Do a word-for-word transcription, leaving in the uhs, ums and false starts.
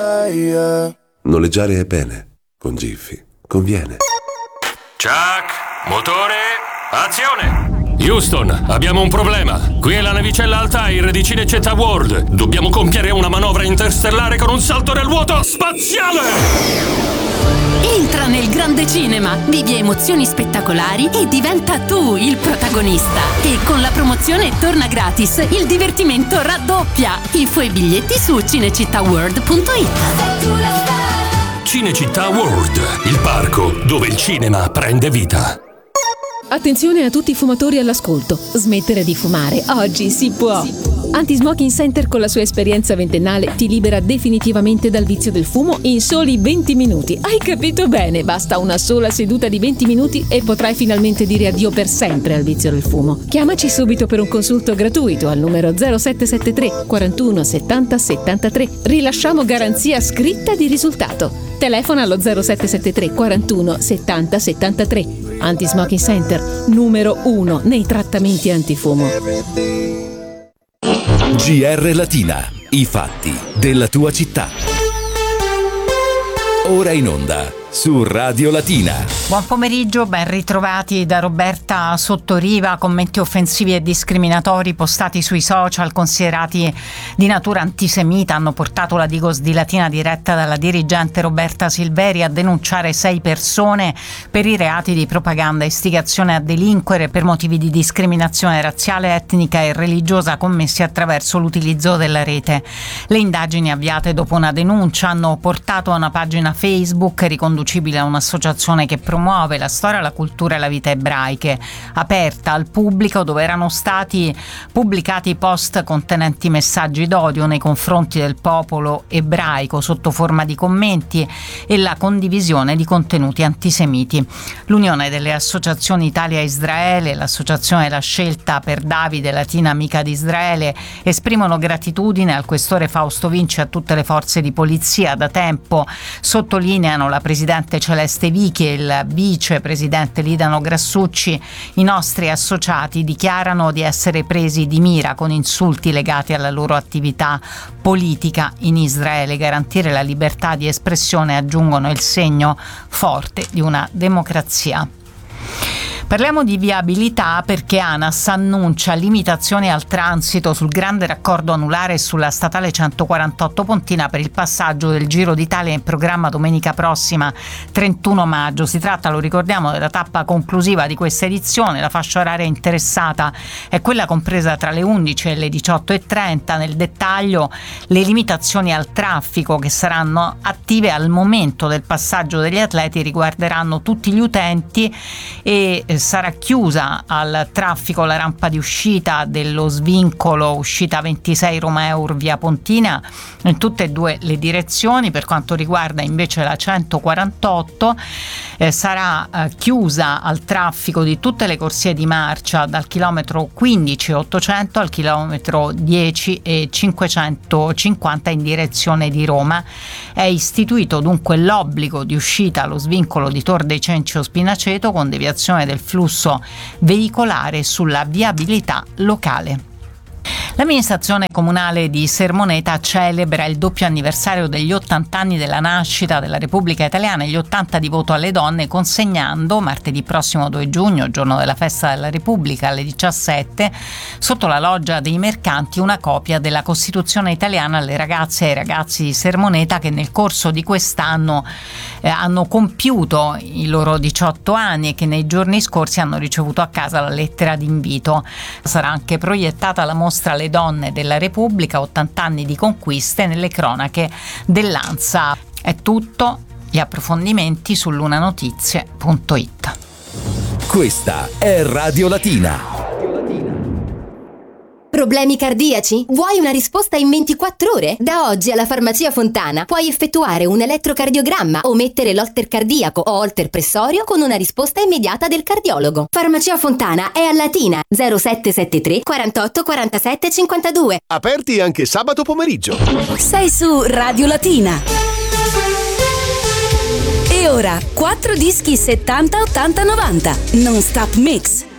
Noleggiare è bene, con Jiffy conviene. Chuck, motore, azione! Houston, abbiamo un problema. Qui è la navicella Altair di Cinecittà World. Dobbiamo compiere una manovra interstellare con un salto nel vuoto spaziale! Entra nel grande cinema, vivi emozioni spettacolari e diventa tu il protagonista. E con la promozione torna gratis, il divertimento raddoppia. Info e biglietti su cinecittàworld punto it. Cinecittà World, il parco dove il cinema prende vita. Attenzione a tutti i fumatori all'ascolto. Smettere di fumare, oggi si può. Anti-Smoking Center con la sua esperienza ventennale ti libera definitivamente dal vizio del fumo in soli venti minuti. Hai capito bene? Basta una sola seduta di venti minuti e potrai finalmente dire addio per sempre al vizio del fumo. Chiamaci subito per un consulto gratuito al numero zero sette sette tre quarantuno settanta settantatré. Rilasciamo garanzia scritta di risultato. Telefona allo zero sette sette tre quarantuno settanta settantatré. Anti-Smoking Center, numero uno nei trattamenti antifumo. G R Latina, i fatti della tua città. Ora in onda su Radio Latina. Buon pomeriggio, ben ritrovati da Roberta Sottoriva. Commenti offensivi e discriminatori postati sui social considerati di natura antisemita hanno portato la Digos di Latina, diretta dalla dirigente Roberta Silveri, a denunciare sei persone per i reati di propaganda e istigazione a delinquere per motivi di discriminazione razziale, etnica e religiosa commessi attraverso l'utilizzo della rete. Le indagini avviate dopo una denuncia hanno portato a una pagina Facebook riconducibile a un'associazione che promuove la storia, la cultura e la vita ebraiche, aperta al pubblico, dove erano stati pubblicati post contenenti messaggi d'odio nei confronti del popolo ebraico sotto forma di commenti e la condivisione di contenuti antisemiti. L'Unione delle Associazioni Italia-Israele, l'Associazione La Scelta per Davide, Latina Amica di Israele, esprimono gratitudine al questore Fausto Vinci e a tutte le forze di polizia. Da tempo sottolineano la presidente Celeste Vichi e il vicepresidente Lidano Grassucci, i nostri associati dichiarano di essere presi di mira con insulti legati alla loro attività politica in Israele. Garantire la libertà di espressione, aggiungono, è il segno forte di una democrazia. Parliamo di viabilità perché ANAS annuncia limitazioni al transito sul grande raccordo anulare e sulla statale centoquarantotto Pontina per il passaggio del Giro d'Italia in programma domenica prossima, trentuno maggio. Si tratta, lo ricordiamo, della tappa conclusiva di questa edizione. La fascia oraria interessata è quella compresa tra le undici e le diciotto e trenta. Nel dettaglio, le limitazioni al traffico che saranno attive al momento del passaggio degli atleti riguarderanno tutti gli utenti e sarà chiusa al traffico la rampa di uscita dello svincolo uscita ventisei Roma Eur via Pontina in tutte e due le direzioni. Per quanto riguarda invece la centoquarantotto, eh, sarà eh, chiusa al traffico di tutte le corsie di marcia dal chilometro quindici e ottocento al chilometro dieci e cinquecentocinquanta in direzione di Roma. È istituito dunque l'obbligo di uscita allo svincolo di Tor dei Cenci o Spinaceto con deviazione del flusso veicolare sulla viabilità locale. L'amministrazione comunale di Sermoneta celebra il doppio anniversario degli ottanta anni della nascita della Repubblica Italiana e gli ottanta di voto alle donne, consegnando martedì prossimo due giugno, giorno della festa della Repubblica, alle diciassette, sotto la loggia dei mercanti, una copia della Costituzione italiana alle ragazze e ai ragazzi di Sermoneta che nel corso di quest'anno eh, hanno compiuto i loro diciotto anni e che nei giorni scorsi hanno ricevuto a casa la lettera d'invito. Sarà anche proiettata la mostra Le donne della Repubblica, ottanta anni di conquiste, nelle cronache dell'Ansa. È tutto, gli approfondimenti su lunanotizie punto it. Questa è Radio Latina. Problemi cardiaci? Vuoi una risposta in ventiquattro ore? Da oggi alla Farmacia Fontana puoi effettuare un elettrocardiogramma o mettere l'holter cardiaco o holter pressorio con una risposta immediata del cardiologo. Farmacia Fontana è a Latina, zero sette sette tre quarantotto quarantasette cinquantadue. Aperti anche sabato pomeriggio. Sei su Radio Latina. E ora quattro dischi settanta ottanta novanta Non Stop Mix.